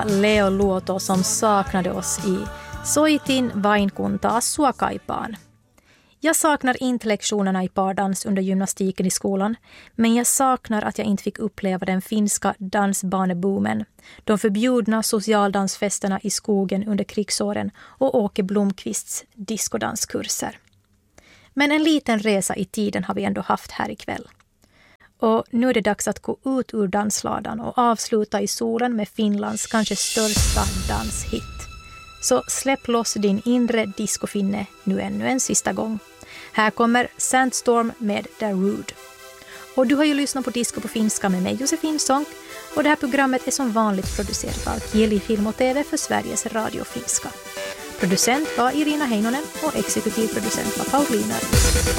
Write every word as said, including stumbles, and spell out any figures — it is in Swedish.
Leo Luoto som saknade oss i Soitin vain kun taas sua kaipaan. Jag saknar inte lektionerna i pardans under gymnastiken i skolan, men jag saknar att jag inte fick uppleva den finska dansbaneboomen, de förbjudna socialdansfesterna i skogen under krigsåren och Åke Blomqvists diskodanskurser. Men en liten resa i tiden har vi ändå haft här ikväll. Och nu är det dags att gå ut ur dansladan och avsluta i solen med Finlands kanske största danshit. Så släpp loss din inre discofinne nu ännu en sista gång. Här kommer Sandstorm med Darude. Och du har ju lyssnat på Disco på finska med mig Josefin Sonck. Och det här programmet är som vanligt producerat av Kieli Film och T V för Sveriges Radio Finska. Producent var Irina Heinonen och exekutiv producent var Paulina.